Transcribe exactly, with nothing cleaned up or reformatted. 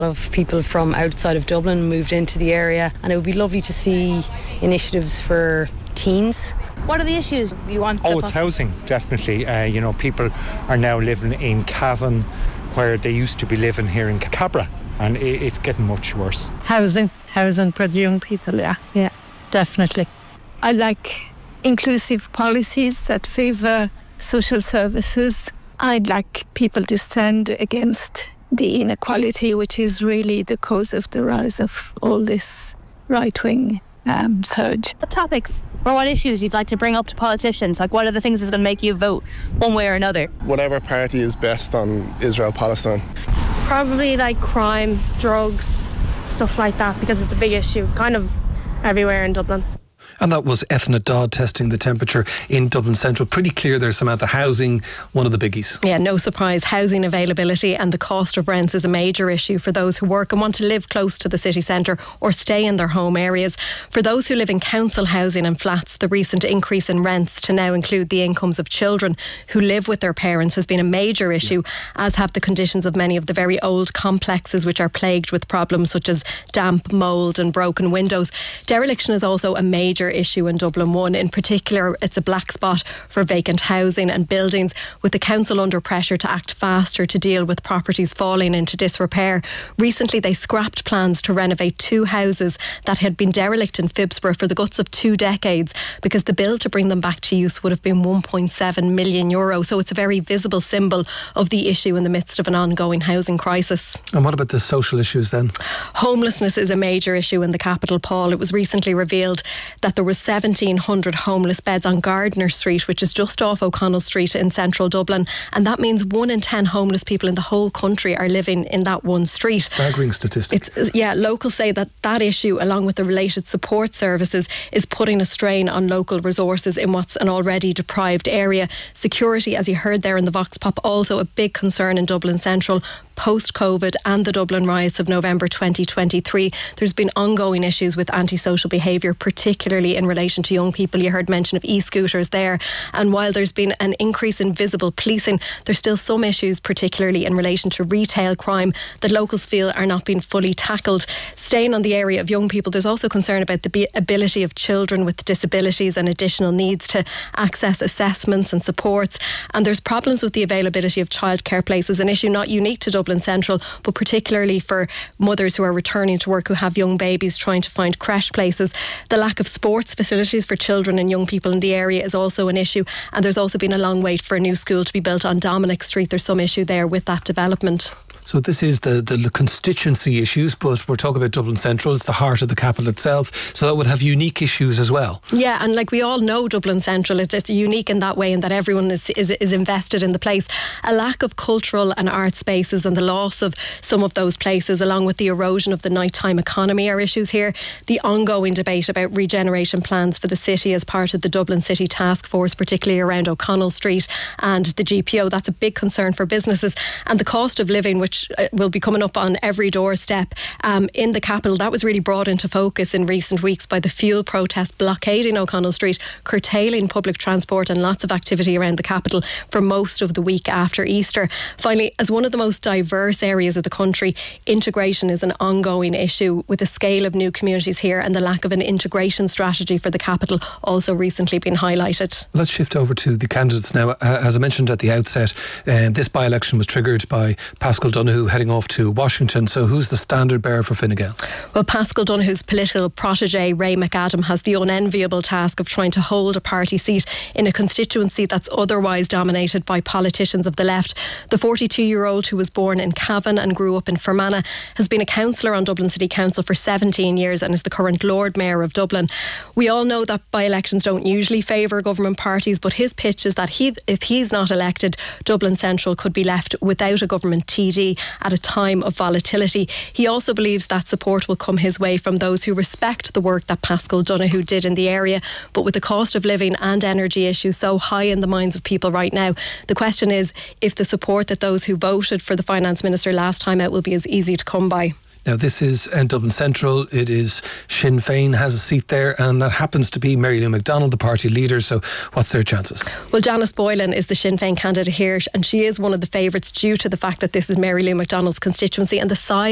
of people from outside of Dublin moved into the area, and it would be lovely to see initiatives for teens. What are the issues you want? Oh, it's housing, definitely. Uh, you know, people are now living in Cavan where they used to be living here in Cabra, and it's getting much worse. Housing, housing for the young people, yeah, yeah, definitely. I like inclusive policies that favour social services. I'd like people to stand against the inequality, which is really the cause of the rise of all this right-wing um, surge. What topics or what issues you'd like to bring up to politicians? Like, what are the things that's going to make you vote one way or another? Whatever party is best on Israel-Palestine. Probably like crime, drugs, stuff like that, because it's a big issue kind of everywhere in Dublin. And that was Ethna Dodd testing the temperature in Dublin Central. Pretty clear there, Samantha. Housing, one of the biggies. Yeah, no surprise. Housing availability and the cost of rents is a major issue for those who work and want to live close to the city centre or stay in their home areas. For those who live in council housing and flats, the recent increase in rents to now include the incomes of children who live with their parents has been a major issue, yeah. as have the conditions of many of the very old complexes which are plagued with problems such as damp, mould and broken windows. Dereliction is also a major issue in Dublin one. In particular, it's a black spot for vacant housing and buildings, with the council under pressure to act faster to deal with properties falling into disrepair. Recently, they scrapped plans to renovate two houses that had been derelict in Phibsborough for the guts of two decades because the bill to bring them back to use would have been one point seven million euro. So it's a very visible symbol of the issue in the midst of an ongoing housing crisis. And what about the social issues then? Homelessness is a major issue in the capital, Paul. It was recently revealed that there was seventeen hundred homeless beds on Gardner Street, which is just off O'Connell Street in central Dublin, and that means one in ten homeless people in the whole country are living in that one street. Staggering statistic. It's, yeah, locals say that that issue, along with the related support services, is putting a strain on local resources in what's an already deprived area. Security, as you heard there in the Vox Pop, also a big concern in Dublin Central. Post-COVID and the Dublin riots of November twenty twenty-three, there's been ongoing issues with antisocial behaviour, particularly in relation to young people. You heard mention of e-scooters there. And while there's been an increase in visible policing, there's still some issues, particularly in relation to retail crime, that locals feel are not being fully tackled. Staying on the area of young people, there's also concern about the ability of children with disabilities and additional needs to access assessments and supports. And there's problems with the availability of childcare places, an issue not unique to Dublin Central, but particularly for mothers who are returning to work who have young babies trying to find creche places. The lack of sports facilities for children and young people in the area is also an issue, and there's also been a long wait for a new school to be built on Dominic Street. There's some issue there with that development. So this is the, the, the constituency issues, but we're talking about Dublin Central. It's the heart of the capital itself, so that would have unique issues as well. Yeah, and like we all know Dublin Central, it's, it's unique in that way, in that everyone is, is is invested in the place. A lack of cultural and art spaces and the loss of some of those places, along with the erosion of the nighttime economy, are issues here. The ongoing debate about regeneration plans for the city as part of the Dublin City Task Force, particularly around O'Connell Street and the G P O, that's a big concern for businesses. And the cost of living, which will be coming up on every doorstep um, in the capital, that was really brought into focus in recent weeks by the fuel protest blockading O'Connell Street, curtailing public transport and lots of activity around the capital for most of the week after Easter. Finally, as one of the most diverse areas of the country, integration is an ongoing issue, with the scale of new communities here and the lack of an integration strategy for the capital also recently been highlighted. Let's shift over to the candidates now. As I mentioned at the outset, uh, this by-election was triggered by Paschal Donohoe heading off to Washington. So who's the standard bearer for Fine Gael? Well, Paschal Donohoe's political protege Ray McAdam has the unenviable task of trying to hold a party seat in a constituency that's otherwise dominated by politicians of the left. The forty-two-year-old, who was born in Cavan and grew up in Fermanagh, has been a councillor on Dublin City Council for seventeen years and is the current Lord Mayor of Dublin. We all know that by-elections don't usually favour government parties, but his pitch is that he, if he's not elected, Dublin Central could be left without a government T D at a time of volatility. He also believes that support will come his way from those who respect the work that Paschal Donohoe did in the area, but with the cost of living and energy issues so high in the minds of people right now, the question is if the support that those who voted for the Finance Minister last time out will be as easy to come by. Now, this is uh, Dublin Central. It is Sinn Féin has a seat there, and that happens to be Mary Lou McDonald, the party leader. So what's their chances? Well, Janice Boylan is the Sinn Féin candidate here, and she is one of the favourites due to the fact that this is Mary Lou McDonald's constituency and the size